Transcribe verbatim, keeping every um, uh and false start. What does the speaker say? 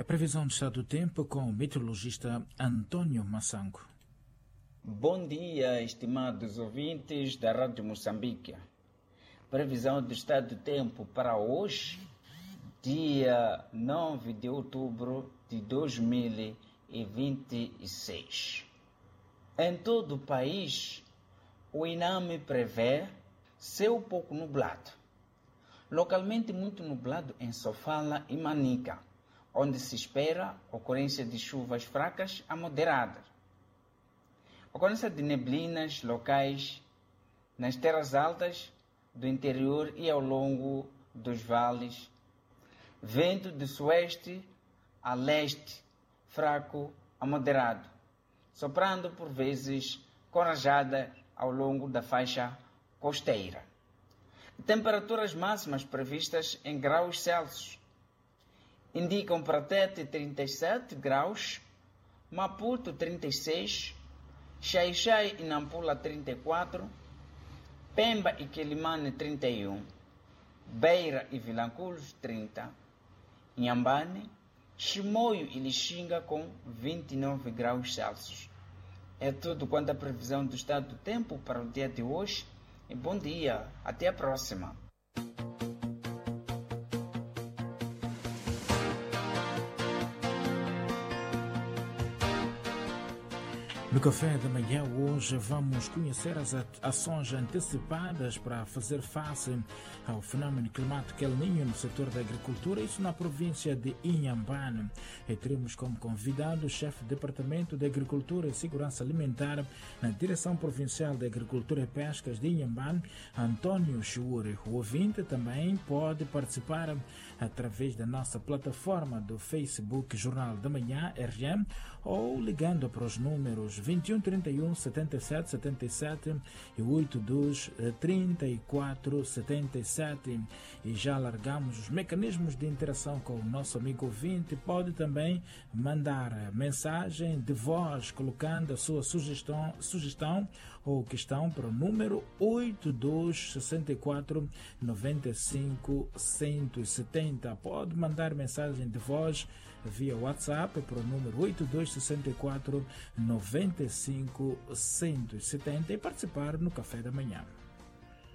A previsão do estado do tempo com o meteorologista Antônio Massango. Bom dia, estimados ouvintes da Rádio Moçambique. Previsão do estado do tempo para hoje, dia nove de outubro de dois mil e vinte e seis. Em todo o país, o INAME prevê céu pouco nublado, localmente muito nublado em Sofala e Manica, onde se espera ocorrência de chuvas fracas a moderadas. Ocorrência de neblinas locais nas terras altas do interior e ao longo dos vales. Vento de sueste a leste, fraco a moderado, soprando por vezes com rajada ao longo da faixa costeira. Temperaturas máximas previstas em graus Celsius indicam para Tete trinta e sete graus, Maputo trinta e seis, Xai-Xai e Nampula trinta e quatro, Pemba e Quelimane trinta e um, Beira e Vilanculos trinta, Inhambane, Chimoio e Lixinga com vinte e nove graus Celsius. É tudo quanto à previsão do estado do tempo para o dia de hoje. E bom dia, até a próxima. No café da manhã hoje vamos conhecer as ações antecipadas para fazer face ao fenômeno climático El Niño no setor da agricultura, isso na província de Inhambane. E teremos como convidado o chefe do Departamento de Agricultura e Segurança Alimentar na Direção Provincial de Agricultura e Pescas de Inhambane, Antônio Chiuri. O ouvinte também pode participar através da nossa plataforma do Facebook Jornal da Manhã R M ou ligando para os números vinte e um, trinta e um, setenta e sete, setenta e sete e oitenta e dois, trinta e quatro, setenta e sete. E já largamos os mecanismos de interação com o nosso amigo ouvinte. Pode também mandar mensagem de voz colocando a sua sugestão, sugestão ou questão para o número oito dois seis quatro nove cinco um sete zero. Pode mandar mensagem de voz via WhatsApp para o número oito dois seis quatro nove cinco um sete zero e participar no Café da Manhã.